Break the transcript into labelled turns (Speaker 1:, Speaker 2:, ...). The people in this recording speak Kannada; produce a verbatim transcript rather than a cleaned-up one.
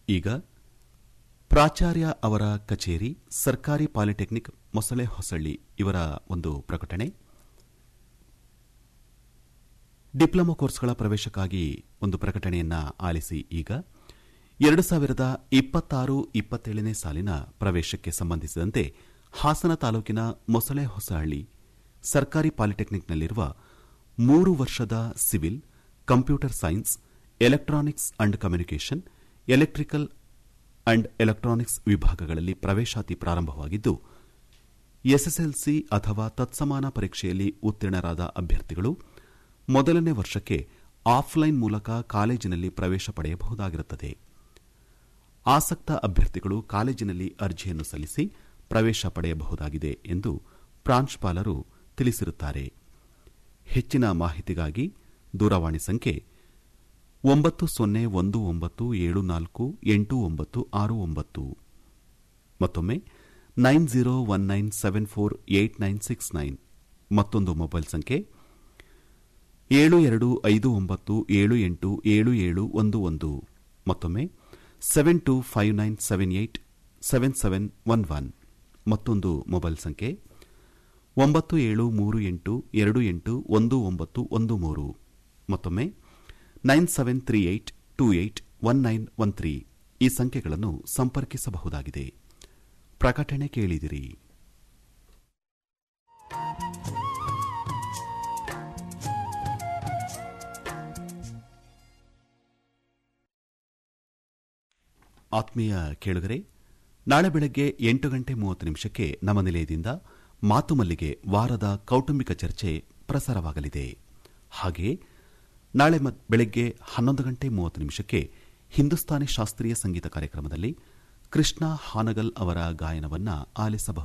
Speaker 1: ಈಗ ಪ್ರಾಚಾರ್ಯ ಅವರ ಕಚೇರಿ ಸರ್ಕಾರಿ ಪಾಲಿಟೆಕ್ನಿಕ್ ಮೊಸಳೆ ಹೊಸಳ್ಳಿ ಇವರ ಒಂದು ಪ್ರಕಟಣೆ. ಡಿಪ್ಲೊಮಾ ಕೋರ್ಸ್ಗಳ ಪ್ರವೇಶಕ್ಕಾಗಿ ಒಂದು ಪ್ರಕಟಣೆಯನ್ನ ಆಲಿಸಿ. ಈಗ ಎರಡು ಸಾವಿರದ ಇಪ್ಪತ್ತಾರು ಇಪ್ಪತ್ತೇಳನೇ ಸಾಲಿನ ಪ್ರವೇಶಕ್ಕೆ ಸಂಬಂಧಿಸಿದಂತೆ ಹಾಸನ ತಾಲೂಕಿನ ಮೊಸಳೆ ಹೊಸಹಳ್ಳಿ ಸರ್ಕಾರಿ ಪಾಲಿಟೆಕ್ನಿಕ್ನಲ್ಲಿರುವ ಮೂರು ವರ್ಷದ civil, computer science, electronics and communication, electrical and electronics ವಿಭಾಗಗಳಲ್ಲಿ ಪ್ರವೇಶಾತಿ ಪ್ರಾರಂಭವಾಗಿದ್ದು, ಎಸ್ಎಸ್ಎಲ್ಸಿ ಅಥವಾ ತತ್ಸಮಾನ ಪರೀಕ್ಷೆಯಲ್ಲಿ ಉತ್ತೀರ್ಣರಾದ ಅಭ್ಯರ್ಥಿಗಳು ಮೊದಲನೇ ವರ್ಷಕ್ಕೆ ಆಫ್ಲೈನ್ ಮೂಲಕ ಕಾಲೇಜಿನಲ್ಲಿ ಪ್ರವೇಶ ಪಡೆಯಬಹುದಾಗಿರುತ್ತದೆ. ಆಸಕ್ತ ಅಭ್ಯರ್ಥಿಗಳು ಕಾಲೇಜಿನಲ್ಲಿ ಅರ್ಜಿಯನ್ನು ಸಲ್ಲಿಸಿ ಪ್ರವೇಶ ಪಡೆಯಬಹುದಾಗಿದೆ ಎಂದು ಪ್ರಾಂಶುಪಾಲರು ತಿಳಿಸಿರುತ್ತಾರೆ. ಹೆಚ್ಚಿನ ಮಾಹಿತಿಗಾಗಿ ದೂರವಾಣಿ ಸಂಖ್ಯೆ ಒಂಬತ್ತು ಸೊನ್ನೆ ಒಂದು ಒಂಬತ್ತು ಏಳು ನಾಲ್ಕು ಎಂಟು ಒಂಬತ್ತು ಆರು ಒಂಬತ್ತು, ಮತ್ತೊಮ್ಮೆ nine zero one nine seven four eight nine six nine, ಮತ್ತೊಂದು ಮೊಬೈಲ್ ಸಂಖ್ಯೆ ಏಳು ಎರಡು ಐದು ಒಂಬತ್ತು ಏಳು ಎಂಟು ಏಳು ಏಳು ಒಂದು ಒಂದು, ಮತ್ತೊಮ್ಮೆ seven to five nine seven eight seven seven one one, ಮತ್ತೊಂದು ಮೊಬೈಲ್ ಸಂಖ್ಯೆ ಒಂಬತ್ತು ಏಳು ಮೂರು ಎಂಟು ಎರಡು ಎಂಟು ಒಂದು ಒಂಬತ್ತು ಒಂದು ಮೂರು, ಮತ್ತೊಮ್ಮೆ nine seven three eight two eight one nine one three. ಈ ಸಂಖ್ಯೆಗಳನ್ನು ಸಂಪರ್ಕಿಸಬಹುದಾಗಿದೆ. ಪ್ರಕಟಣೆ ಕೇಳಿದಿರಿ. ಆತ್ಮೀಯ ಕೇಳುಗರೆ, ನಾಳೆ ಬೆಳಗ್ಗೆ ಎಂಟು ಗಂಟೆ ಮೂವತ್ತು ನಿಮಿಷಕ್ಕೆ ನಮ್ಮ ನಿಲಯದಿಂದ ಮಾತು ಮಲ್ಲಿಗೆ ವಾರದ ಕೌಟುಂಬಿಕ ಚರ್ಚೆ ಪ್ರಸಾರವಾಗಲಿದೆ. ಹಾಗೆಯೇ ನಾಳೆ ಬೆಳಗ್ಗೆ ಹನ್ನೊಂದು ಗಂಟೆ ಮೂವತ್ತು ನಿಮಿಷಕ್ಕೆ ಹಿಂದೂಸ್ತಾನಿ ಶಾಸ್ತ್ರೀಯ ಸಂಗೀತ ಕಾರ್ಯಕ್ರಮದಲ್ಲಿ ಕೃಷ್ಣ ಹಾನಗಲ್ ಅವರ ಗಾಯನವನ್ನು ಆಲಿಸಬಹುದು.